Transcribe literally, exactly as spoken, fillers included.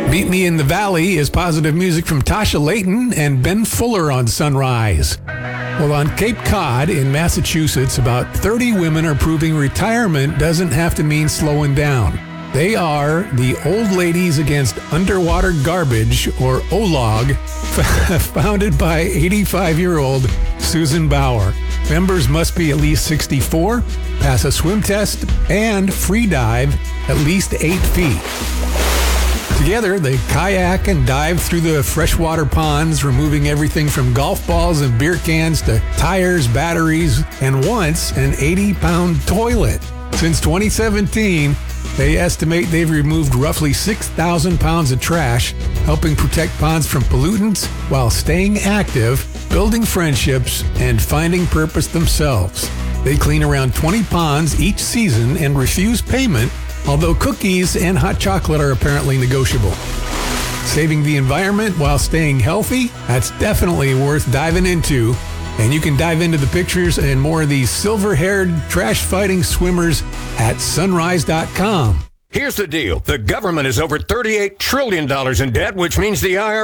Meet Me in the Valley is positive music from Tasha Layton and Ben Fuller on Sunrise. Well, on Cape Cod in Massachusetts, about thirty women are proving retirement doesn't have to mean slowing down. They are the Old Ladies Against Underwater Garbage, or O L O G, founded by eighty-five-year-old Susan Bauer. Members must be at least sixty-four, pass a swim test, and free dive at least eight feet. Together, they kayak and dive through the freshwater ponds, removing everything from golf balls and beer cans to tires, batteries, and once an eighty-pound toilet. Since twenty seventeen, they estimate they've removed roughly six thousand pounds of trash, helping protect ponds from pollutants while staying active, building friendships, and finding purpose themselves. They clean around twenty ponds each season and refuse payment, although cookies and hot chocolate are apparently negotiable. Saving the environment while staying healthy? That's definitely worth diving into. And you can dive into the pictures and more of these silver-haired, trash-fighting swimmers at sunrise dot com. Here's the deal. The government is over thirty-eight trillion dollars in debt, which means the I R S